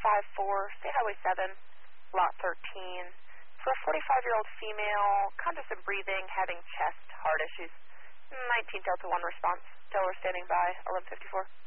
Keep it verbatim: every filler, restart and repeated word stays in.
five four, State Highway seven, Lot thirteen. For a forty-five-year-old female, congestive breathing, having chest, heart issues. nineteen Delta one response. Delaware standing by, eleven fifty-four.